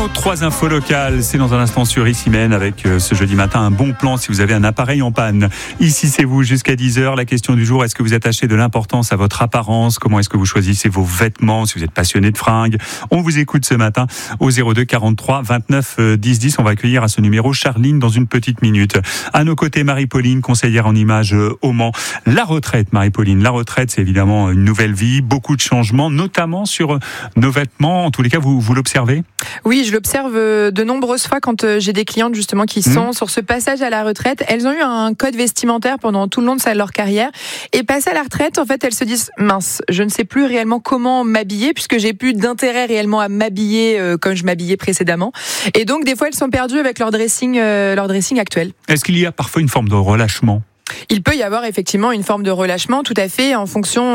Nos 3 infos locales, c'est dans un instant sur Issy-Mène avec ce jeudi matin un bon plan si vous avez un appareil en panne. Ici c'est vous jusqu'à 10h. La question du jour, est-ce que vous attachez de l'importance à votre apparence? Comment est-ce que vous choisissez vos vêtements? Si vous êtes passionné de fringues, on vous écoute ce matin au 02 43 29 10 10. On va accueillir à ce numéro Charline dans une petite minute. À nos côtés, Marie-Pauline, conseillère en images au Mans. La retraite, Marie-Pauline, la retraite c'est évidemment une nouvelle vie, beaucoup de changements, notamment sur nos vêtements. En tous les cas, vous l'observez? Oui, je l'observe de nombreuses fois quand j'ai des clientes justement qui sont sur ce passage à la retraite. Elles ont eu un code vestimentaire pendant tout le long de leur carrière et passé à la retraite, en fait, elles se disent mince, je ne sais plus réellement comment m'habiller puisque j'ai plus d'intérêt réellement à m'habiller comme je m'habillais précédemment. Et donc des fois, elles sont perdues avec leur dressing actuel. Est-ce qu'il y a parfois une forme de relâchement? Il peut y avoir effectivement une forme de relâchement, tout à fait, en fonction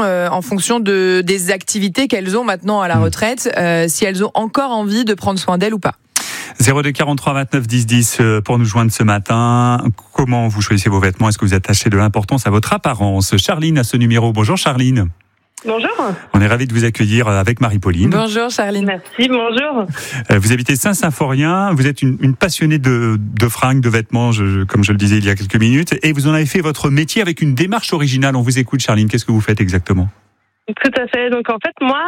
des activités qu'elles ont maintenant à la retraite, si elles ont encore envie de prendre soin d'elles ou pas. 02 43 29 10 10 pour nous joindre ce matin. Comment vous choisissez vos vêtements? Est-ce que vous attachez de l'importance à votre apparence? Charline à ce numéro. Bonjour Charline. Bonjour. On est ravis de vous accueillir avec Marie-Pauline. Bonjour Charline. Merci, bonjour. Vous habitez Saint-Symphorien, vous êtes une passionnée de fringues, de vêtements, comme je le disais il y a quelques minutes, et vous en avez fait votre métier avec une démarche originale. On vous écoute Charline, qu'est-ce que vous faites exactement? Tout à fait. Donc en fait, moi,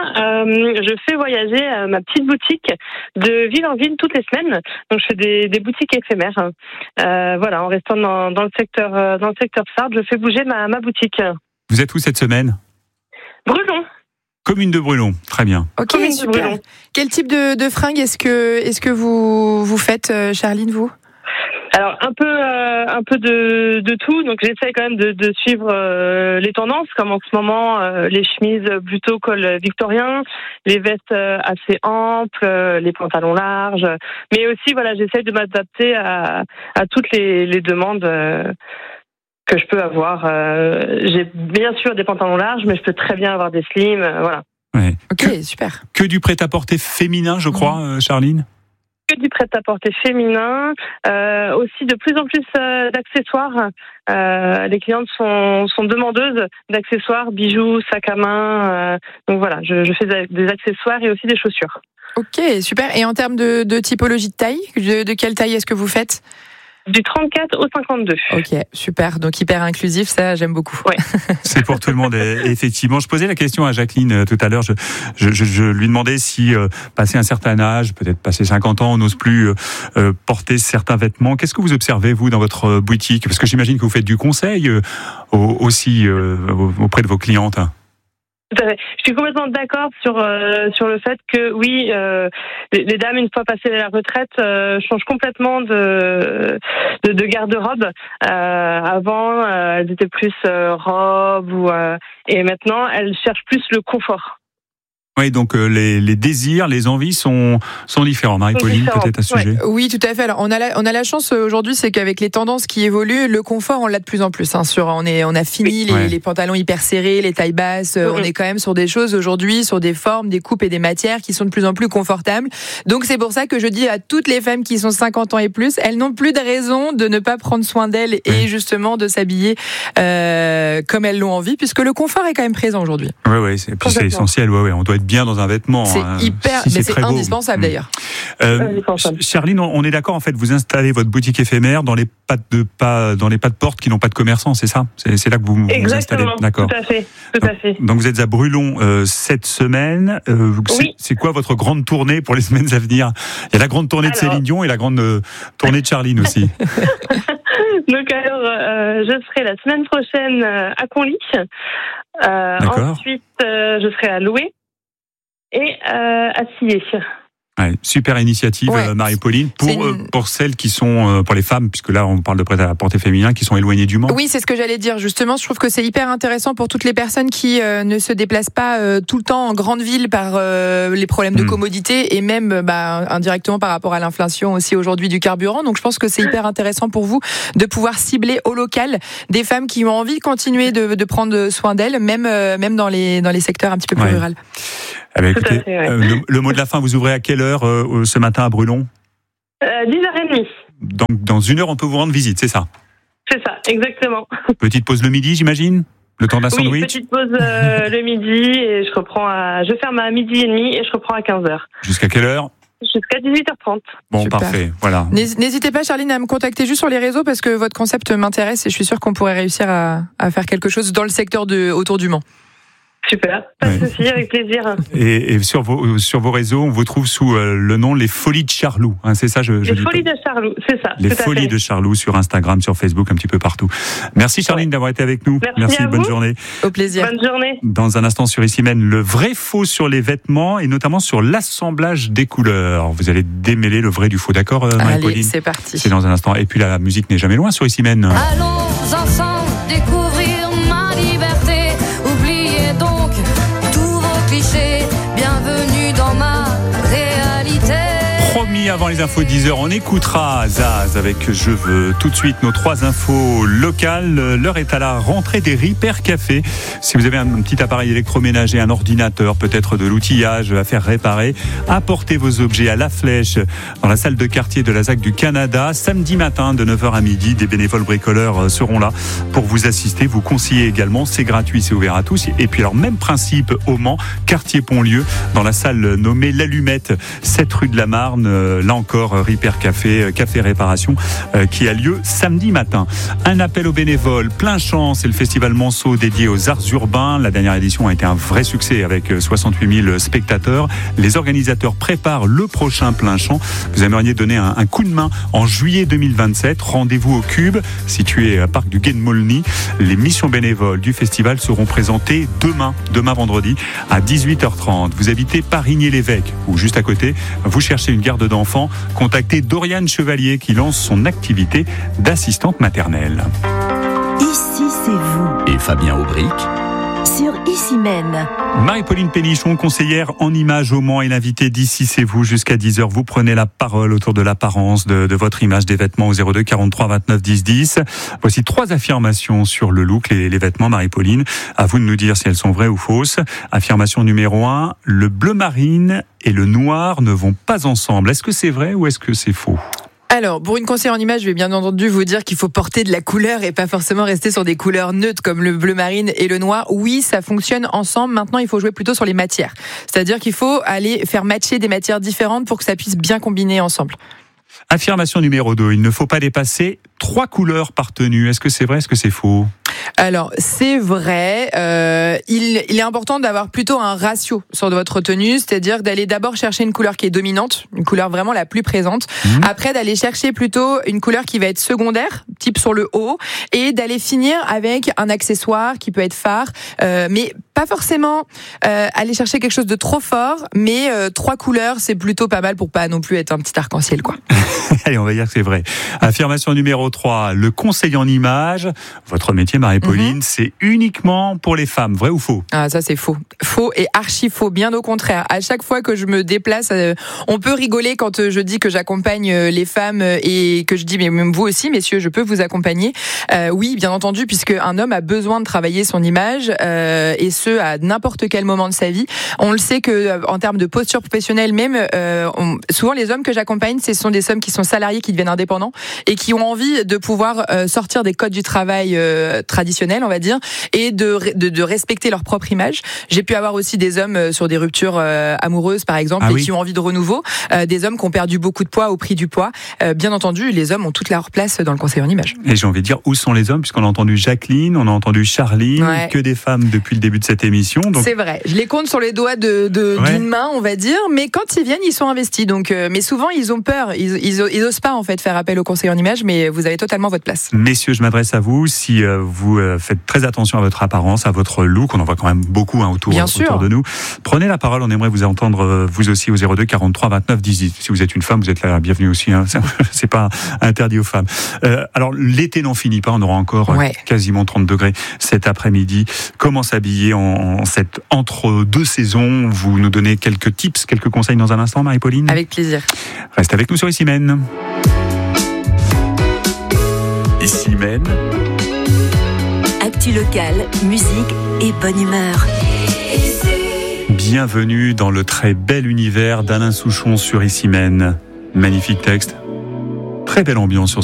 je fais voyager ma petite boutique de ville en ville toutes les semaines. Donc je fais des boutiques éphémères. Voilà, en restant dans le secteur Sarthe, je fais bouger ma boutique. Vous êtes où cette semaine? Brulon. Commune de Brulon, très bien. Ok, super. Quel type de fringues est-ce que vous faites, Charline, vous? Alors un peu de tout. Donc j'essaie quand même de suivre les tendances, comme en ce moment les chemises plutôt col victorien, les vestes assez amples, les pantalons larges. Mais aussi voilà, j'essaie de m'adapter à toutes les demandes que je peux avoir. J'ai bien sûr des pantalons larges, mais je peux très bien avoir des slims, voilà. Ouais. Ok, super. Que du prêt-à-porter féminin, je crois, Charline? Que du prêt-à-porter féminin, aussi de plus en plus d'accessoires. Les clientes sont demandeuses d'accessoires, bijoux, sacs à main. Donc voilà, je fais des accessoires et aussi des chaussures. Ok, super. Et en termes de typologie de taille, de quelle taille est-ce que vous faites? Du 34 au 52. Ok, super. Donc hyper inclusif, ça j'aime beaucoup. Ouais. C'est pour tout le monde. Et effectivement, je posais la question à Jacqueline tout à l'heure. Je lui demandais si, passé un certain âge, peut-être passé 50 ans, on n'ose plus porter certains vêtements. Qu'est-ce que vous observez, vous, dans votre boutique? Parce que j'imagine que vous faites du conseil aussi auprès de vos clientes. Tout à fait. Je suis complètement d'accord sur le fait que oui, les dames une fois passées la retraite changent complètement de garde-robe. Avant, elles étaient plus robes et maintenant elles cherchent plus le confort. Oui, donc les désirs, les envies sont différents. Marie-Pauline, peut-être à ce sujet. Oui, tout à fait. Alors on a la chance aujourd'hui, c'est qu'avec les tendances qui évoluent, le confort on l'a de plus en plus. On a fini les pantalons hyper serrés, les tailles basses. On est quand même sur des choses aujourd'hui, sur des formes, des coupes et des matières qui sont de plus en plus confortables. Donc c'est pour ça que je dis à toutes les femmes qui sont 50 ans et plus, elles n'ont plus de raison de ne pas prendre soin d'elles et justement de s'habiller comme elles l'ont envie, puisque le confort est quand même présent aujourd'hui. Oui, c'est essentiel. Ouais, on doit être bien dans un vêtement. C'est hyper, mais c'est indispensable d'ailleurs. Charline, on est d'accord, en fait, vous installez votre boutique éphémère dans les pas de porte qui n'ont pas de commerçants, c'est ça? C'est là que vous installez. D'accord. Tout à fait. Donc vous êtes à Brulon cette semaine. Oui. C'est quoi votre grande tournée pour les semaines à venir? Il y a la grande tournée de Céline Dion et la grande tournée de Charline aussi. Donc alors, je serai la semaine prochaine à Conly. Ensuite, je serai à Loué et à Sillé. Ouais, super initiative, Marie-Pauline, pour celles qui sont, pour les femmes, puisque là on parle de prêt-à-porter féminin, qui sont éloignées du Mans. Oui, c'est ce que j'allais dire. Justement, je trouve que c'est hyper intéressant pour toutes les personnes qui ne se déplacent pas tout le temps en grande ville par les problèmes de commodité et même indirectement par rapport à l'inflation aussi aujourd'hui du carburant. Donc je pense que c'est hyper intéressant pour vous de pouvoir cibler au local des femmes qui ont envie de continuer de prendre soin d'elles, même dans les secteurs un petit peu plus ruraux. Écoutez, le mot de la fin, vous ouvrez à quelle heure ce matin à Brulon? 10h30. Donc dans une heure, on peut vous rendre visite, c'est ça? C'est ça, exactement. Petite pause le midi, j'imagine? Le temps d'un sandwich? Oui, petite pause le midi et je ferme à 12h30 et je reprends à 15h. Jusqu'à quelle heure? jusqu'à 18h30. Bon, Super. parfait, voilà. N'hésitez pas, Charline, à me contacter juste sur les réseaux parce que votre concept m'intéresse et je suis sûre qu'on pourrait réussir à faire quelque chose dans le secteur autour du Mans. Super, pas de souci, avec plaisir. Et sur vos réseaux, on vous trouve sous le nom Les Folies de Charlou. Hein, c'est ça, Les Folies de Charlou, c'est ça. Les Folies de Charlou sur Instagram, sur Facebook, un petit peu partout. Merci Charline d'avoir été avec nous. Merci bonne journée. Au plaisir. Bonne journée. Dans un instant sur Ici Même, le vrai faux sur les vêtements et notamment sur l'assemblage des couleurs. Vous allez démêler le vrai du faux, d'accord Marie-Pauline ? Allez, c'est parti. C'est dans un instant. Et puis la musique n'est jamais loin sur Ici Même. Allons ensemble découvrir ma liberté. Oubliez donc tous vos clichés. Bienvenue dans ma réalité. Promis, avant les infos de 10h, on écoutera Zaz avec Je veux. Tout de suite, nos 3 infos locales. L'heure est à la rentrée des Repair Café. Si vous avez un petit appareil électroménager, un ordinateur, peut-être de l'outillage à faire réparer, apportez vos objets à La Flèche, dans la salle de quartier de la ZAC du Canada. Samedi matin, de 9h à midi, des bénévoles bricoleurs seront là pour vous assister, vous conseiller également. C'est gratuit, c'est ouvert à tous. Et puis alors, même principe au Mans, quartier Pontlieu, dans la salle nommée l'Allumette, 7 rue de la Marne. Là encore, Repair Café, café réparation, qui a lieu samedi matin. Un appel aux bénévoles, plein champ, c'est le festival Manceau dédié aux arts urbains. La dernière édition a été un vrai succès avec 68 000 spectateurs. Les organisateurs préparent le prochain plein champ. Vous aimeriez donner un coup de main en juillet 2027. Rendez-vous au Cube, situé à Parc du Gué de Maulny. Les missions bénévoles du festival seront présentées demain vendredi à 18h30. Vous habitez Parigny-l'Évêque ou juste à côté, vous cherchez une garde d'enfants, contactez Doriane Chevalier qui lance son activité d'assistante maternelle. Ici, c'est vous. Et Fabien Aubric Sur Ici Même. Marie-Pauline Pénichon, conseillère en images au Mans et l'invité d'Ici c'est vous jusqu'à 10h. Vous prenez la parole autour de l'apparence de votre image des vêtements au 02 43 29 10 10. Voici 3 affirmations sur le look, les vêtements, Marie-Pauline. À vous de nous dire si elles sont vraies ou fausses. Affirmation numéro 1, le bleu marine et le noir ne vont pas ensemble. Est-ce que c'est vrai ou est-ce que c'est faux ? Alors, pour une conseillère en image, je vais bien entendu vous dire qu'il faut porter de la couleur et pas forcément rester sur des couleurs neutres comme le bleu marine et le noir. Oui, ça fonctionne ensemble. Maintenant, il faut jouer plutôt sur les matières. C'est-à-dire qu'il faut aller faire matcher des matières différentes pour que ça puisse bien combiner ensemble. Affirmation numéro 2, il ne faut pas dépasser 3 couleurs par tenue. Est-ce que c'est vrai, est-ce que c'est faux ? Alors, c'est vrai. Il est important d'avoir plutôt un ratio sur votre tenue, c'est-à-dire d'aller d'abord chercher une couleur qui est dominante, une couleur vraiment la plus présente. Après, d'aller chercher plutôt une couleur qui va être secondaire, type sur le haut, et d'aller finir avec un accessoire qui peut être phare, mais pas forcément aller chercher quelque chose de trop fort, mais 3 couleurs, c'est plutôt pas mal pour pas non plus être un petit arc-en-ciel, quoi. Allez, on va dire que c'est vrai. Affirmation numéro 3, le conseil en image, votre métier Marie-Pauline, c'est uniquement pour les femmes, vrai ou faux ? Ah, ça c'est faux. Faux et archi faux, bien au contraire. À chaque fois que je me déplace, on peut rigoler quand je dis que j'accompagne les femmes et que je dis mais même vous aussi messieurs, je peux vous accompagner. Oui, bien entendu, puisque un homme a besoin de travailler son image et ce à n'importe quel moment de sa vie. On le sait que en termes de posture professionnelle même, souvent les hommes que j'accompagne, ce sont des hommes qui sont salariés, qui deviennent indépendants et qui ont envie de pouvoir sortir des codes du travail traditionnels, on va dire, et de respecter leur propre image. J'ai pu avoir aussi des hommes sur des ruptures amoureuses, par exemple, qui ont envie de renouveau, des hommes qui ont perdu beaucoup de poids au prix du poids. Bien entendu, les hommes ont toute leur place dans le conseil en image. Et j'ai envie de dire, où sont les hommes, puisqu'on a entendu Jacqueline, on a entendu Charline, que des femmes depuis le début de cette émission. Donc... C'est vrai, je les compte sur les doigts d'une main, on va dire, mais quand ils viennent, ils sont investis. Donc, mais souvent, ils ont peur, ils osent pas en fait faire appel au conseil en image, mais vous avez totalement votre place. Messieurs, je m'adresse à vous, si vous faites très attention à votre apparence, à votre look, on en voit quand même beaucoup autour de nous. Prenez la parole, on aimerait vous entendre vous aussi au 02 43 29 10 10. Si vous êtes une femme, vous êtes la bienvenue aussi, hein. C'est pas interdit aux femmes. Alors l'été n'en finit pas, on aura encore quasiment 30 degrés cet après-midi. Comment s'habiller en cette entre-deux saisons? Vous nous donnez quelques tips, quelques conseils dans un instant, Marie-Pauline? Avec plaisir. Reste avec nous sur Ici Même. Ici Même. Actu locale, musique et bonne humeur. Bienvenue dans le très bel univers d'Alain Souchon sur Ici Même. Magnifique texte, très belle ambiance sur